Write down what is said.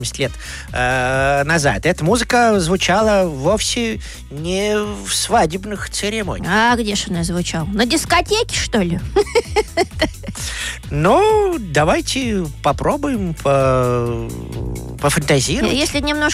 лет назад эта музыка звучала вовсе не в свадебных церемониях. А где же она звучала? На дискотеке, что ли? Ну, давайте попробуем пофантазировать. Если немножко